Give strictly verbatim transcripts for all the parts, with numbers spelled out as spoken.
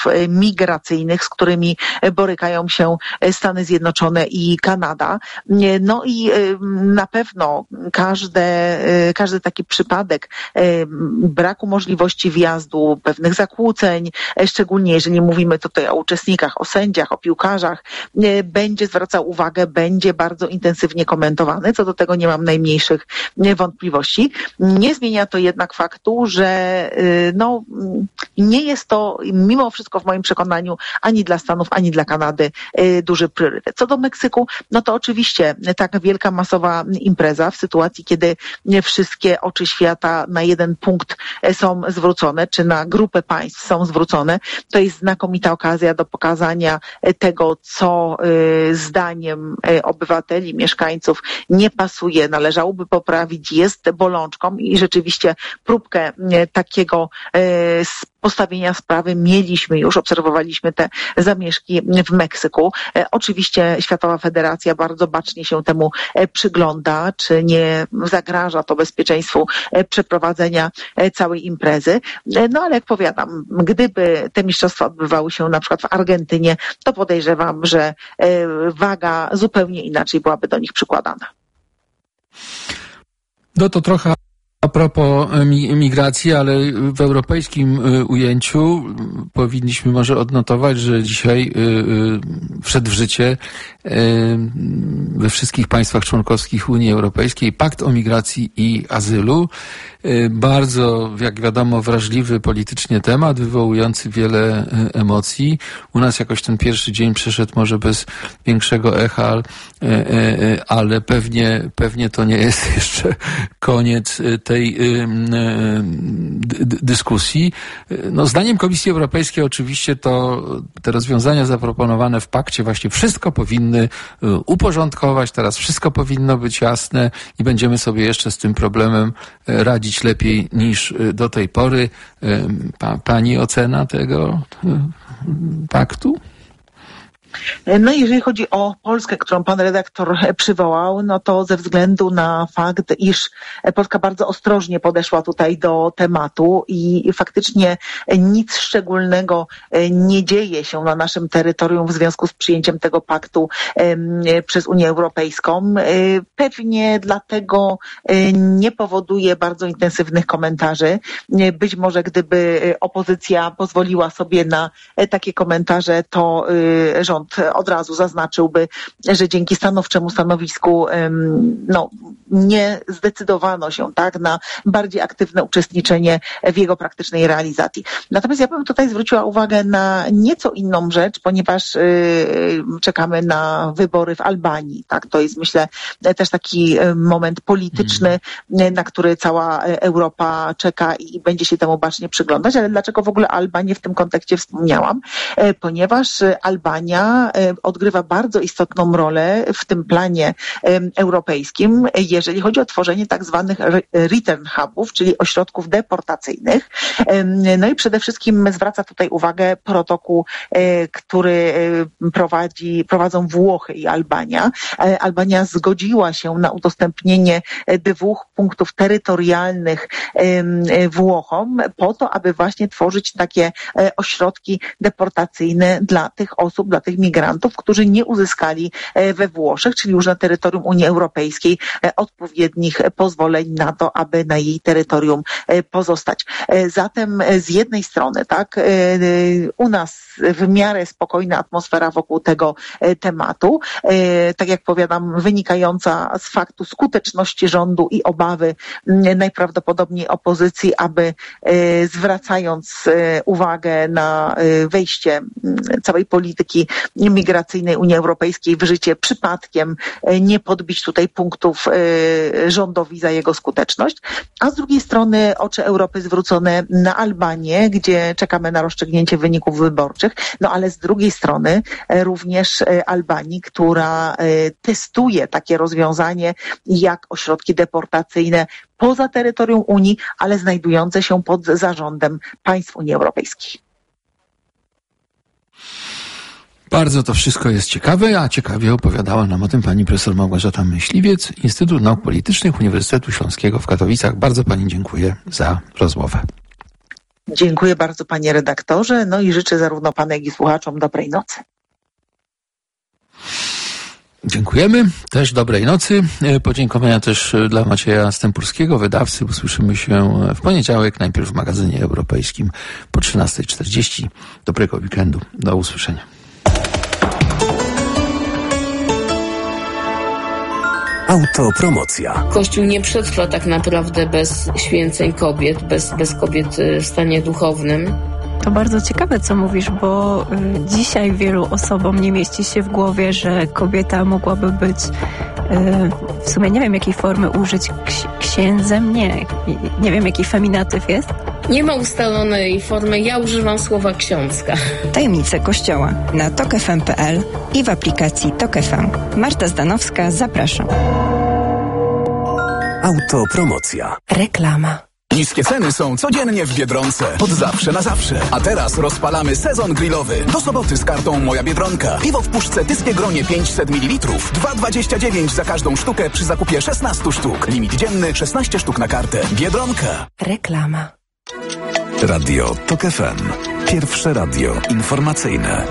migracyjnych, z którymi borykają się Stany Zjednoczone i Kanada. No i na pewno każde, każdy taki przypadek braku możliwości wjazdu, pewnych zakłóceń, szczególnie jeżeli mówimy tutaj o uczestnikach, o sędziach, o piłkarzach, będzie zwracał uwagę, będzie bardzo intensywnie komentowany. Co do tego nie mam najmniejszych wątpliwości. Nie zmienia to jednak faktu, że no, nie jest to mimo wszystko w moim przekonaniu ani dla Stanów, ani dla Kanady duży priorytet. Co do Meksyku, no to oczywiście taka wielka masowa impreza w sytuacji, kiedy wszystkie oczy świata na jeden punkt są zwrócone, czy na grupę państw są zwrócone, to jest znakomita okazja do pokazania tego, co zdaniem obywateli, mieszkańców nie pasuje, należałoby poprawić, jest bolączką i rzeczywiście próbkę takiego postawienia sprawy mieliśmy już, obserwowaliśmy te zamieszki w Meksyku. Oczywiście Światowa Federacja bardzo bacznie się temu przygląda, czy nie zagraża to bezpieczeństwu przeprowadzenia całej imprezy. No ale jak powiadam, gdyby te mistrzostwa odbywały się na przykład w Argentynie, to podejrzewam, że waga zupełnie inaczej byłaby do nich przykładana. No to trochę a propos migracji, ale w europejskim ujęciu powinniśmy może odnotować, że dzisiaj wszedł w życie we wszystkich państwach członkowskich Unii Europejskiej Pakt o migracji i azylu. Bardzo, jak wiadomo, wrażliwy politycznie temat, wywołujący wiele emocji. U nas jakoś ten pierwszy dzień przeszedł może bez większego echa, ale pewnie, pewnie to nie jest jeszcze koniec tej dyskusji. No, zdaniem Komisji Europejskiej oczywiście to te rozwiązania zaproponowane w pakcie właśnie wszystko powinny uporządkować, teraz wszystko powinno być jasne i będziemy sobie jeszcze z tym problemem radzić lepiej niż do tej pory. Pa, pani ocena tego paktu? No i jeżeli chodzi o Polskę, którą pan redaktor przywołał, no to ze względu na fakt, iż Polska bardzo ostrożnie podeszła tutaj do tematu i faktycznie nic szczególnego nie dzieje się na naszym terytorium w związku z przyjęciem tego paktu przez Unię Europejską, pewnie dlatego nie powoduje bardzo intensywnych komentarzy. Być może gdyby opozycja pozwoliła sobie na takie komentarze, to rząd od razu zaznaczyłby, że dzięki stanowczemu stanowisku no, nie zdecydowano się tak na bardziej aktywne uczestniczenie w jego praktycznej realizacji. Natomiast ja bym tutaj zwróciła uwagę na nieco inną rzecz, ponieważ yy, czekamy na wybory w Albanii. Tak, to jest, myślę, też taki moment polityczny, mm. na który cała Europa czeka i będzie się temu bacznie przyglądać. Ale dlaczego w ogóle Albanię w tym kontekście wspomniałam? Ponieważ Albania odgrywa bardzo istotną rolę w tym planie europejskim, jeżeli chodzi o tworzenie tak zwanych return hubów, czyli ośrodków deportacyjnych. No i przede wszystkim zwraca tutaj uwagę protokół, który prowadzi, prowadzą Włochy i Albania. Albania zgodziła się na udostępnienie dwóch punktów terytorialnych Włochom po to, aby właśnie tworzyć takie ośrodki deportacyjne dla tych osób, dla tych migrantów, którzy nie uzyskali we Włoszech, czyli już na terytorium Unii Europejskiej, odpowiednich pozwoleń na to, aby na jej terytorium pozostać. Zatem z jednej strony, tak, u nas w miarę spokojna atmosfera wokół tego tematu, tak jak powiadam, wynikająca z faktu skuteczności rządu i obawy najprawdopodobniej opozycji, aby zwracając uwagę na wejście całej polityki migracyjnej Unii Europejskiej w życie przypadkiem nie podbić tutaj punktów rządowi za jego skuteczność, a z drugiej strony oczy Europy zwrócone na Albanię, gdzie czekamy na rozstrzygnięcie wyników wyborczych, no ale z drugiej strony również Albanii, która testuje takie rozwiązanie jak ośrodki deportacyjne poza terytorium Unii, ale znajdujące się pod zarządem państw Unii Europejskiej. Bardzo to wszystko jest ciekawe, a ciekawie opowiadała nam o tym pani profesor Małgorzata Myśliwiec, Instytut Nauk Politycznych Uniwersytetu Śląskiego w Katowicach. Bardzo pani dziękuję za rozmowę. Dziękuję bardzo, panie redaktorze. No i życzę zarówno panu, jak i słuchaczom dobrej nocy. Dziękujemy. Też dobrej nocy. Podziękowania też dla Macieja Stępurskiego, wydawcy. Usłyszymy się w poniedziałek, najpierw w magazynie europejskim po trzynasta czterdzieści. Dobrego weekendu. Do usłyszenia. Autopromocja. Kościół nie przetrwa tak naprawdę bez święceń kobiet, bez, bez kobiet w stanie duchownym. To bardzo ciekawe, co mówisz, bo y, dzisiaj wielu osobom nie mieści się w głowie, że kobieta mogłaby być, y, w sumie nie wiem jakiej formy użyć, ks- księdzem, nie, nie wiem jaki feminatyw jest. Nie ma ustalonej formy, ja używam słowa ksiądzka. Tajemnice Kościoła na tok f m kropka p l i w aplikacji Tok F M. Marta Zdanowska, zapraszam. Autopromocja. Reklama. Niskie ceny są codziennie w Biedronce. Od zawsze na zawsze. A teraz rozpalamy sezon grillowy. Do soboty z kartą Moja Biedronka. Piwo w puszce Tyskie Gronie pięćset mililitrów. dwa dwadzieścia dziewięć za każdą sztukę przy zakupie szesnaście sztuk. Limit dzienny szesnaście sztuk na kartę. Biedronka. Reklama. Radio Tok F M. Pierwsze radio informacyjne.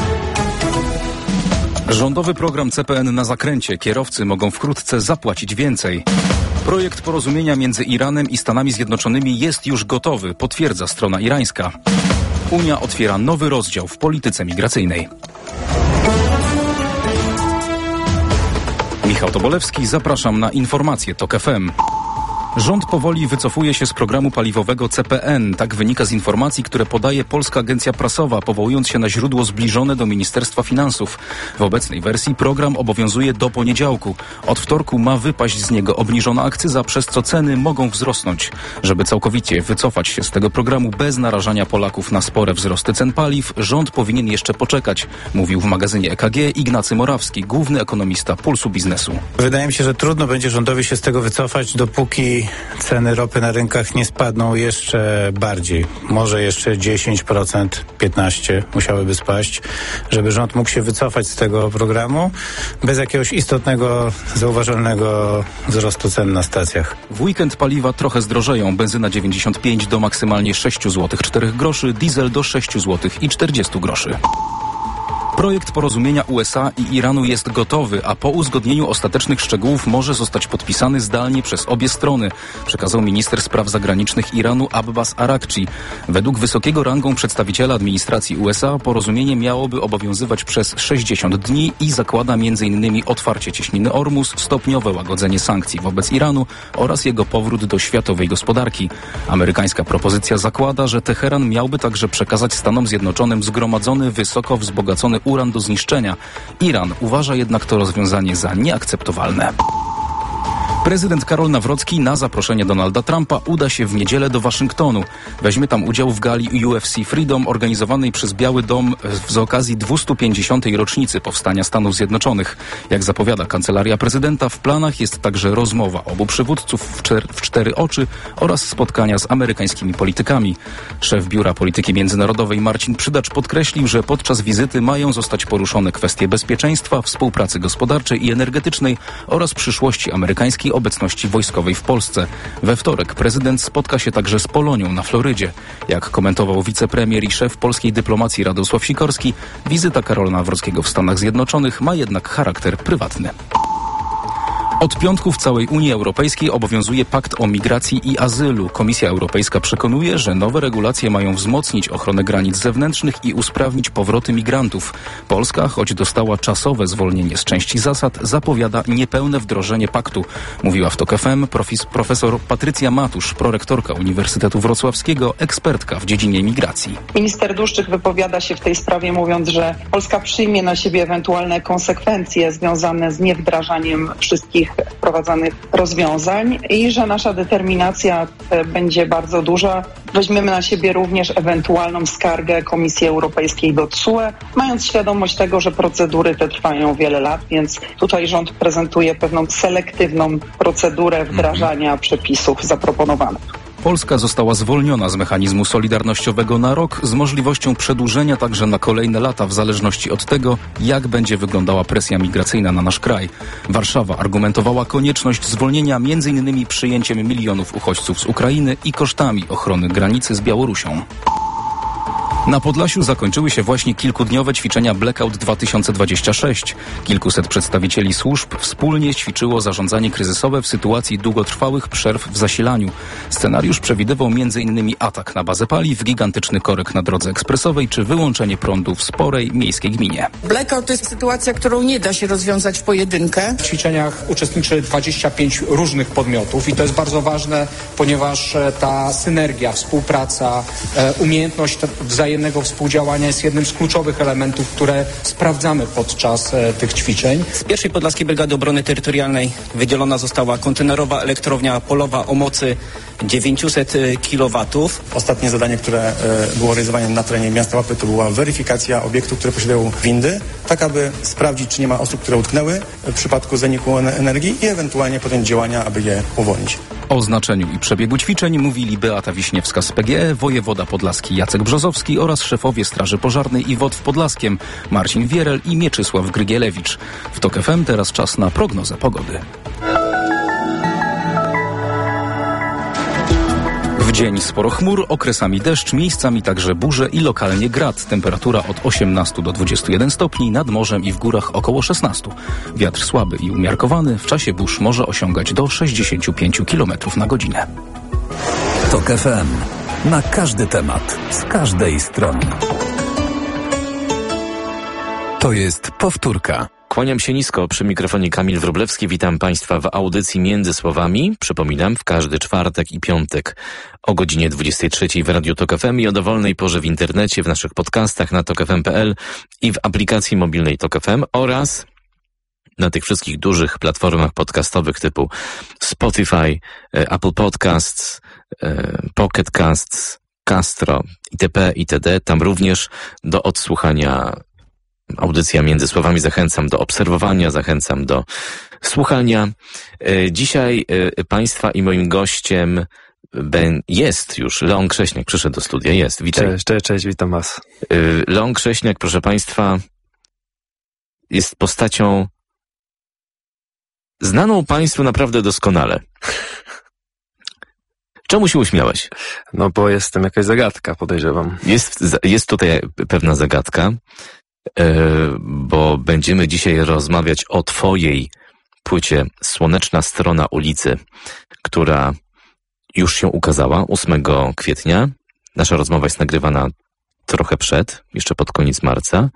Rządowy program C P N na zakręcie. Kierowcy mogą wkrótce zapłacić więcej. Projekt porozumienia między Iranem i Stanami Zjednoczonymi jest już gotowy, potwierdza strona irańska. Unia otwiera nowy rozdział w polityce migracyjnej. Michał Tobolewski, zapraszam na informacje Tok F M. Rząd powoli wycofuje się z programu paliwowego C P N. Tak wynika z informacji, które podaje Polska Agencja Prasowa, powołując się na źródło zbliżone do Ministerstwa Finansów. W obecnej wersji program obowiązuje do poniedziałku. Od wtorku ma wypaść z niego obniżona akcyza, przez co ceny mogą wzrosnąć. Żeby całkowicie wycofać się z tego programu bez narażania Polaków na spore wzrosty cen paliw, rząd powinien jeszcze poczekać, mówił w magazynie E K G Ignacy Morawski, główny ekonomista Pulsu Biznesu. Wydaje mi się, że trudno będzie rządowi się z tego wycofać, dopóki ceny ropy na rynkach nie spadną jeszcze bardziej. Może jeszcze dziesięć procent, piętnaście procent musiałyby spaść, żeby rząd mógł się wycofać z tego programu bez jakiegoś istotnego, zauważalnego wzrostu cen na stacjach. W weekend paliwa trochę zdrożeją. Benzyna dziewięćdziesiąt pięć do maksymalnie sześć złotych cztery groszy, diesel do sześć złotych czterdzieści groszy. Projekt porozumienia U S A i Iranu jest gotowy, a po uzgodnieniu ostatecznych szczegółów może zostać podpisany zdalnie przez obie strony, przekazał minister spraw zagranicznych Iranu Abbas Araghchi. Według wysokiego rangą przedstawiciela administracji U S A porozumienie miałoby obowiązywać przez sześćdziesiąt dni i zakłada między innymi otwarcie cieśniny Ormus, stopniowe łagodzenie sankcji wobec Iranu oraz jego powrót do światowej gospodarki. Amerykańska propozycja zakłada, że Teheran miałby także przekazać Stanom Zjednoczonym zgromadzony, wysoko wzbogacony uran do zniszczenia. Iran uważa jednak to rozwiązanie za nieakceptowalne. Prezydent Karol Nawrocki na zaproszenie Donalda Trumpa uda się w niedzielę do Waszyngtonu. Weźmie tam udział w gali U F C Freedom organizowanej przez Biały Dom z okazji dwieście pięćdziesiątej rocznicy powstania Stanów Zjednoczonych. Jak zapowiada Kancelaria Prezydenta, w planach jest także rozmowa obu przywódców w, czer- w cztery oczy oraz spotkania z amerykańskimi politykami. Szef Biura Polityki Międzynarodowej Marcin Przydacz podkreślił, że podczas wizyty mają zostać poruszone kwestie bezpieczeństwa, współpracy gospodarczej i energetycznej oraz przyszłości amerykańskiej obecności wojskowej w Polsce. We wtorek prezydent spotka się także z Polonią na Florydzie. Jak komentował wicepremier i szef polskiej dyplomacji Radosław Sikorski, wizyta Karola Nawrockiego w Stanach Zjednoczonych ma jednak charakter prywatny. Od piątku w całej Unii Europejskiej obowiązuje pakt o migracji i azylu. Komisja Europejska przekonuje, że nowe regulacje mają wzmocnić ochronę granic zewnętrznych i usprawnić powroty migrantów. Polska, choć dostała czasowe zwolnienie z części zasad, zapowiada niepełne wdrożenie paktu. Mówiła w Tok F M profes- profesor Patrycja Matusz, prorektorka Uniwersytetu Wrocławskiego, ekspertka w dziedzinie migracji. Minister Dłuszczyk wypowiada się w tej sprawie, mówiąc, że Polska przyjmie na siebie ewentualne konsekwencje związane z niewdrażaniem wszystkich wprowadzanych rozwiązań i że nasza determinacja będzie bardzo duża. Weźmiemy na siebie również ewentualną skargę Komisji Europejskiej do T S U E, mając świadomość tego, że procedury te trwają wiele lat, więc tutaj rząd prezentuje pewną selektywną procedurę wdrażania przepisów zaproponowanych. Polska została zwolniona z mechanizmu solidarnościowego na rok z możliwością przedłużenia także na kolejne lata w zależności od tego, jak będzie wyglądała presja migracyjna na nasz kraj. Warszawa argumentowała konieczność zwolnienia między innymi przyjęciem milionów uchodźców z Ukrainy i kosztami ochrony granicy z Białorusią. Na Podlasiu zakończyły się właśnie kilkudniowe ćwiczenia Blackout dwa tysiące dwadzieścia sześć. Kilkuset przedstawicieli służb wspólnie ćwiczyło zarządzanie kryzysowe w sytuacji długotrwałych przerw w zasilaniu. Scenariusz przewidywał między innymi atak na bazę paliw, gigantyczny korek na drodze ekspresowej czy wyłączenie prądu w sporej miejskiej gminie. Blackout to jest sytuacja, którą nie da się rozwiązać w pojedynkę. W ćwiczeniach uczestniczy dwadzieścia pięć różnych podmiotów i to jest bardzo ważne, ponieważ ta synergia, współpraca, umiejętność wzajemnego współdziałania jest jednym z kluczowych elementów, które sprawdzamy podczas e, tych ćwiczeń. Z pierwszej Podlaskiej Brygady Obrony Terytorialnej wydzielona została kontenerowa elektrownia polowa o mocy dziewięćset kilowatów. Ostatnie zadanie, które e, było realizowane na terenie miasta Łapy, to była weryfikacja obiektów, które posiadają windy, tak aby sprawdzić, czy nie ma osób, które utknęły w przypadku zaniku energii i ewentualnie podjąć działania, aby je uwolnić. O znaczeniu i przebiegu ćwiczeń mówili Beata Wiśniewska z P G E, wojewoda podlaski Jacek Brzozowski oraz szefowie Straży Pożarnej i Wod w Podlaskiem Marcin Wierel i Mieczysław Grygielewicz. W TOK F M teraz czas na prognozę pogody. W dzień sporo chmur, okresami deszcz, miejscami także burze i lokalnie grad. Temperatura od osiemnastu do dwudziestu jeden stopni, nad morzem i w górach około szesnastu. Wiatr słaby i umiarkowany, w czasie burz może osiągać do sześćdziesięciu pięciu kilometrów na godzinę. TOK F M. Na każdy temat, z każdej strony. To jest powtórka. Kłaniam się nisko, przy mikrofonie Kamil Wróblewski. Witam Państwa w audycji Między Słowami. Przypominam, w każdy czwartek i piątek o godzinie dwudziestej trzeciej w Radiu TOK F M i o dowolnej porze w internecie, w naszych podcastach na tok f m kropka p l i w aplikacji mobilnej TOK F M oraz na tych wszystkich dużych platformach podcastowych typu Spotify, Apple Podcasts, Pocket Casts, Castro itp. itd. Tam również do odsłuchania audycja Między Słowami. Zachęcam do obserwowania, zachęcam do słuchania. Dzisiaj Państwa i moim gościem jest już Leon Krześniak. Przyszedł do studia. Jest. Witaj. Cześć, cześć, cześć, witam Was. Leon Krześniak, proszę Państwa, jest postacią znaną Państwu naprawdę doskonale. Czemu się uśmiałeś? No bo jestem jakaś zagadka, podejrzewam. Jest, jest tutaj pewna zagadka, bo będziemy dzisiaj rozmawiać o Twojej płycie Słoneczna Strona Ulicy, która już się ukazała ósmego kwietnia. Nasza rozmowa jest nagrywana trochę przed, jeszcze pod koniec marca.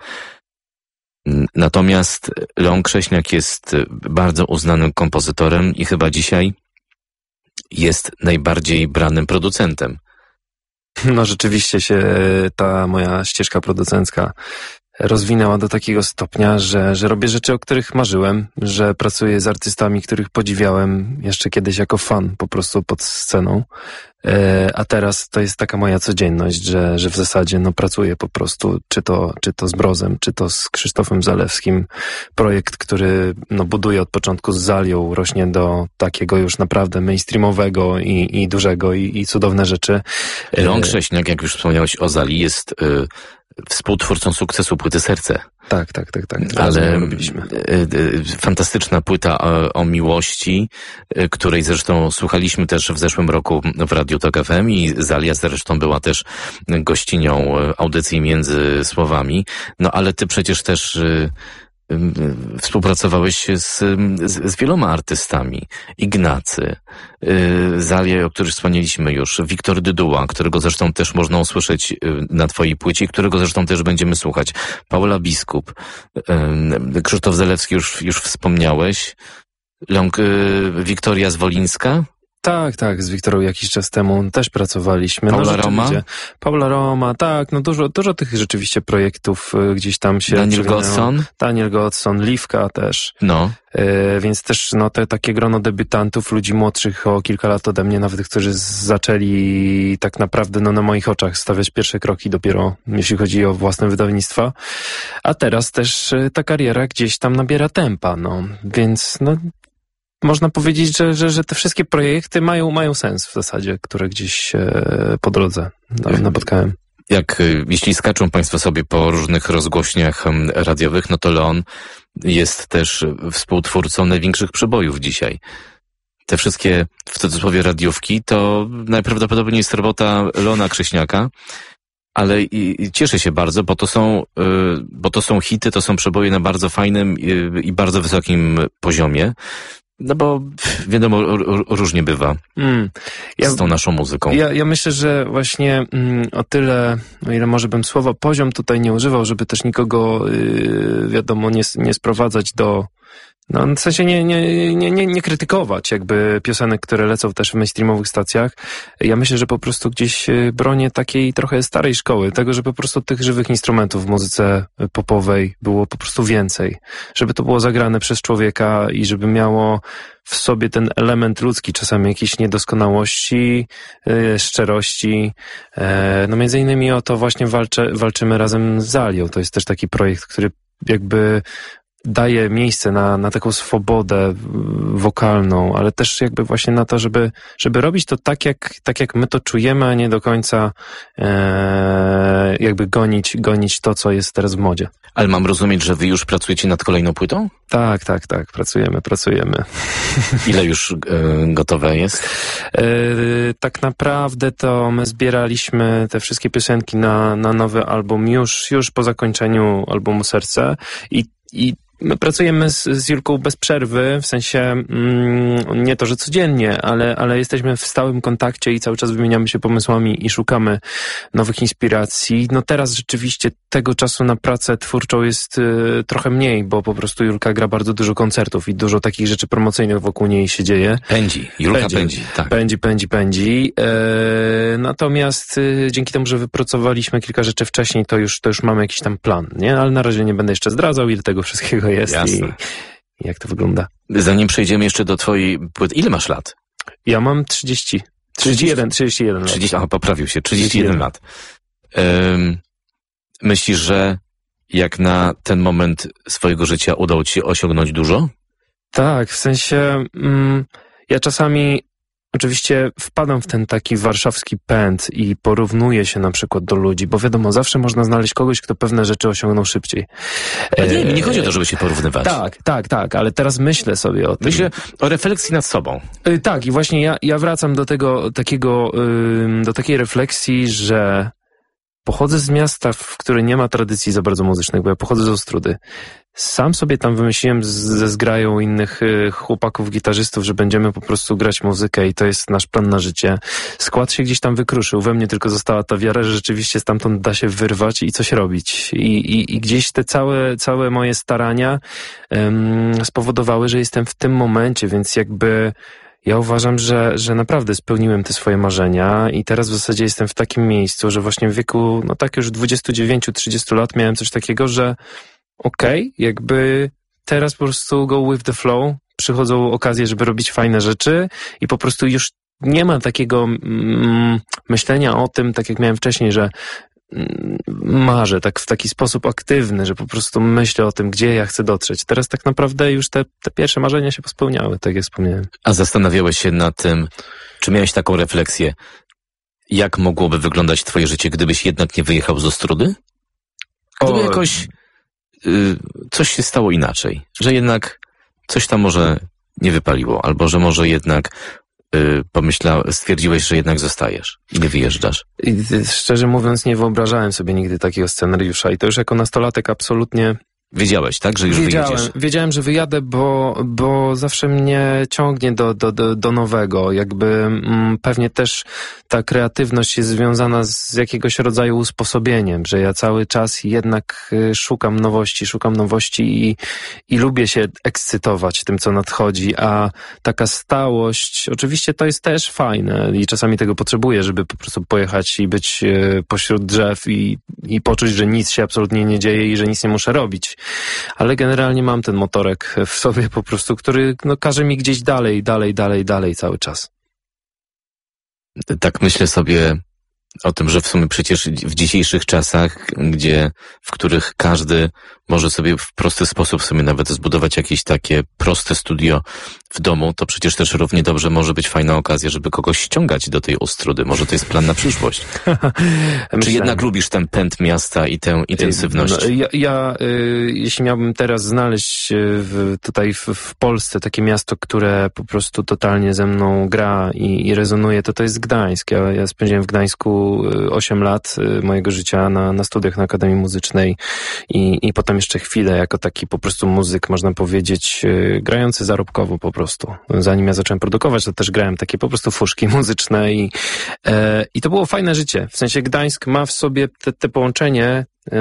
Natomiast Leon Krześniak jest bardzo uznanym kompozytorem i chyba dzisiaj jest najbardziej branym producentem. No rzeczywiście się ta moja ścieżka producencka rozwinęła do takiego stopnia, że, że robię rzeczy, o których marzyłem, że pracuję z artystami, których podziwiałem jeszcze kiedyś jako fan, po prostu pod sceną. E, a teraz to jest taka moja codzienność, że, że w zasadzie no, pracuję po prostu, czy to, czy to z Brozem, czy to z Krzysztofem Zalewskim. Projekt, który no, buduje od początku z Zalią, rośnie do takiego już naprawdę mainstreamowego i, i dużego i, i cudowne rzeczy. Leon Krześniak, jak już wspomniałeś o Zali, jest y, współtwórcą sukcesu płyty Serce. Tak, tak, tak, tak. Ale y, y, fantastyczna płyta o, o miłości, y, której zresztą słuchaliśmy też w zeszłym roku w Radiu TOK F M i Zalia zresztą była też gościnią audycji Między Słowami. No ale ty przecież też y, współpracowałeś z, z, z wieloma artystami. Ignacy, yy, Zalia, o których wspomnieliśmy już, Wiktor Dyduła, którego zresztą też można usłyszeć na twojej płycie, którego zresztą też będziemy słuchać. Paula Biskup, yy, Krzysztof Zalewski już, już wspomniałeś. Leon, yy, Wiktoria Zwolińska? Tak, tak, z Wiktorą jakiś czas temu też pracowaliśmy. Paula no, Roma? Paula Roma, tak, no dużo, dużo tych rzeczywiście projektów y, gdzieś tam się... Daniel Godson? Daniel Godson, Liwka też. No. Y, więc też no te takie grono debiutantów, ludzi młodszych o kilka lat ode mnie, nawet którzy zaczęli tak naprawdę no na moich oczach stawiać pierwsze kroki dopiero, jeśli chodzi o własne wydawnictwa. A teraz też y, ta kariera gdzieś tam nabiera tempa, no. Więc no... można powiedzieć, że, że, że te wszystkie projekty mają, mają sens w zasadzie, które gdzieś e, po drodze napotkałem. Jak, jeśli skaczą Państwo sobie po różnych rozgłośniach radiowych, no to Leon jest też współtwórcą największych przebojów dzisiaj. Te wszystkie, w cudzysłowie, radiówki, to najprawdopodobniej jest robota Leona Krześniaka, ale i, i cieszę się bardzo, bo to są, y, bo to są hity, to są przeboje na bardzo fajnym y, i bardzo wysokim poziomie. No bo wiadomo, różnie bywa mm. ja, z tą naszą muzyką. Ja, ja myślę, że właśnie mm, o tyle, o ile może bym słowa poziom tutaj nie używał, żeby też nikogo, yy, wiadomo, nie, nie sprowadzać do... No, w sensie nie, nie, nie, nie, nie krytykować jakby piosenek, które lecą też w mainstreamowych stacjach. Ja myślę, że po prostu gdzieś bronię takiej trochę starej szkoły, tego, że po prostu tych żywych instrumentów w muzyce popowej było po prostu więcej. Żeby to było zagrane przez człowieka i żeby miało w sobie ten element ludzki, czasami jakiejś niedoskonałości, yy, szczerości. E, no między innymi o to właśnie walczę, walczymy razem z Alią. To jest też taki projekt, który jakby daje miejsce na, na taką swobodę wokalną, ale też jakby właśnie na to, żeby, żeby robić to tak jak, tak jak my to czujemy, a nie do końca e, jakby gonić, gonić to, co jest teraz w modzie. Ale mam rozumieć, że wy już pracujecie nad kolejną płytą? Tak, tak, tak, pracujemy, pracujemy. Ile już e, gotowe jest? E, tak naprawdę to my zbieraliśmy te wszystkie piosenki na, na nowy album już, już po zakończeniu albumu Serce i, i my pracujemy z, z Julką bez przerwy, w sensie mm, nie to, że codziennie, ale, ale jesteśmy w stałym kontakcie i cały czas wymieniamy się pomysłami i szukamy nowych inspiracji. No teraz rzeczywiście tego czasu na pracę twórczą jest y, trochę mniej, bo po prostu Julka gra bardzo dużo koncertów i dużo takich rzeczy promocyjnych wokół niej się dzieje. Pędzi, Julka pędzi, pędzi tak. Pędzi, pędzi, pędzi. E, natomiast y, dzięki temu, że wypracowaliśmy kilka rzeczy wcześniej, to już, to już mamy jakiś tam plan, nie? Ale na razie nie będę jeszcze zdradzał, ile tego wszystkiego jest. Jasne. I jak to wygląda. Zanim przejdziemy jeszcze do twojej płyty, ile masz lat? Ja mam trzydzieści. trzydzieści jeden, trzydzieści jeden lat. trzydzieści, aha, poprawił się. trzydzieści jeden lat. Um, myślisz, że jak na ten moment swojego życia udało ci się osiągnąć dużo? Tak, w sensie mm, ja czasami oczywiście wpadam w ten taki warszawski pęd i porównuję się na przykład do ludzi, bo wiadomo, zawsze można znaleźć kogoś, kto pewne rzeczy osiągnął szybciej. Ale nie, nie chodzi o to, żeby się porównywać. Tak, tak, tak, ale teraz myślę sobie o tym. Myślę o refleksji nad sobą. Yy, tak, i właśnie ja, ja wracam do tego takiego, yy, do takiej refleksji, że pochodzę z miasta, w którym nie ma tradycji za bardzo muzycznych, bo ja pochodzę z Ostródy. Sam sobie tam wymyśliłem z, ze zgrają innych y, chłopaków, gitarzystów, że będziemy po prostu grać muzykę i to jest nasz plan na życie. Skład się gdzieś tam wykruszył. We mnie tylko została ta wiara, że rzeczywiście stamtąd da się wyrwać i coś robić. I, i, i gdzieś te całe, całe moje starania ym, spowodowały, że jestem w tym momencie, więc jakby ja uważam, że, że naprawdę spełniłem te swoje marzenia i teraz w zasadzie jestem w takim miejscu, że właśnie w wieku, no tak już dwudziestu dziewięciu trzydziestu lat miałem coś takiego, że okej, okay, jakby teraz po prostu go with the flow, przychodzą okazje, żeby robić fajne rzeczy i po prostu już nie ma takiego mm, myślenia o tym, tak jak miałem wcześniej, że mm, marzę tak w taki sposób aktywny, że po prostu myślę o tym, gdzie ja chcę dotrzeć. Teraz tak naprawdę już te, te pierwsze marzenia się pospełniały, tak jak wspomniałem. A zastanawiałeś się nad tym, czy miałeś taką refleksję, jak mogłoby wyglądać twoje życie, gdybyś jednak nie wyjechał z Ostródy? Gdyby o... jakoś y, coś się stało inaczej, że jednak coś tam może nie wypaliło, albo że może jednak y, pomyślał, stwierdziłeś, że jednak zostajesz i nie wyjeżdżasz. I, szczerze mówiąc, nie wyobrażałem sobie nigdy takiego scenariusza i to już jako nastolatek absolutnie... Wiedziałeś, tak, że już wiedziałem, wyjedziesz? Wiedziałem, że wyjadę, bo, bo zawsze mnie ciągnie do, do, do, do nowego. Jakby mm, pewnie też ta kreatywność jest związana z jakiegoś rodzaju usposobieniem, że ja cały czas jednak y, szukam nowości, szukam nowości i, i lubię się ekscytować tym, co nadchodzi, a taka stałość, oczywiście to jest też fajne i czasami tego potrzebuję, żeby po prostu pojechać i być y, pośród drzew i, i poczuć, że nic się absolutnie nie dzieje i że nic nie muszę robić. Ale generalnie mam ten motorek w sobie po prostu, który no, każe mi gdzieś dalej, dalej, dalej, dalej cały czas. Tak myślę sobie o tym, że w sumie przecież w dzisiejszych czasach, gdzie, w których każdy może sobie w prosty sposób sobie nawet zbudować jakieś takie proste studio w domu, to przecież też równie dobrze może być fajna okazja, żeby kogoś ściągać do tej Ostrudy. Może to jest plan na przyszłość. Czy jednak lubisz ten pęd miasta i tę intensywność? No, ja, ja y, jeśli miałbym teraz znaleźć w, tutaj w, w Polsce takie miasto, które po prostu totalnie ze mną gra i, i rezonuje, to to jest Gdańsk. Ja, ja spędziłem w Gdańsku osiem lat mojego życia na, na studiach na Akademii Muzycznej i, i potem jeszcze chwilę jako taki po prostu muzyk, można powiedzieć, y, grający zarobkowo po prostu. Zanim ja zacząłem produkować, to też grałem takie po prostu fuszki muzyczne i, e, i to było fajne życie. W sensie Gdańsk ma w sobie te, te połączenie e,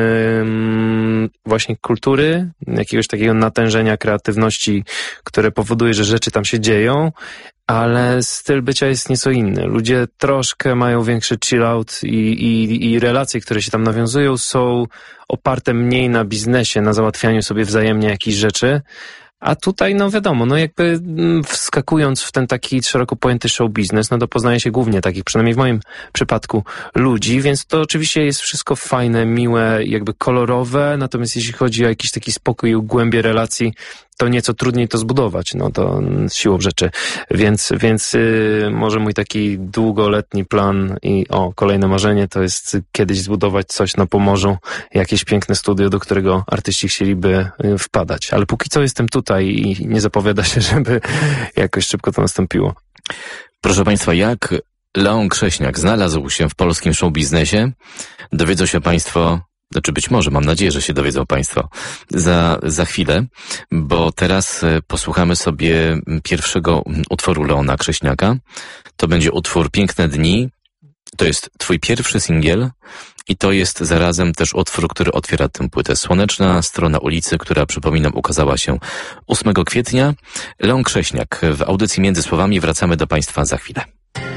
właśnie kultury, jakiegoś takiego natężenia kreatywności, które powoduje, że rzeczy tam się dzieją, ale styl bycia jest nieco inny. Ludzie troszkę mają większy chill out i, i, i relacje, które się tam nawiązują, są oparte mniej na biznesie, na załatwianiu sobie wzajemnie jakichś rzeczy. A tutaj, no wiadomo, no jakby wskakując w ten taki szeroko pojęty show biznes, no to poznaje się głównie takich, przynajmniej w moim przypadku, ludzi, więc to oczywiście jest wszystko fajne, miłe, jakby kolorowe, natomiast jeśli chodzi o jakiś taki spokój i głębię relacji, to nieco trudniej to zbudować, no to siłą rzeczy. Więc, więc yy, może mój taki długoletni plan i o, kolejne marzenie to jest kiedyś zbudować coś na Pomorzu, jakieś piękne studio, do którego artyści chcieliby yy, wpadać. Ale póki co jestem tutaj i nie zapowiada się, żeby jakoś szybko to nastąpiło. Proszę Państwa, jak Leon Krześniak znalazł się w polskim show biznesie, dowiedzą się Państwo, znaczy być może, mam nadzieję, że się dowiedzą Państwo za, za chwilę, bo teraz posłuchamy sobie pierwszego utworu Leona Krześniaka. To będzie utwór Piękne dni. To jest Twój pierwszy singiel i to jest zarazem też utwór, który otwiera tę płytę. Słoneczna strona ulicy, która, przypominam, ukazała się ósmego kwietnia. Leon Krześniak w audycji Między Słowami. Wracamy do Państwa za chwilę.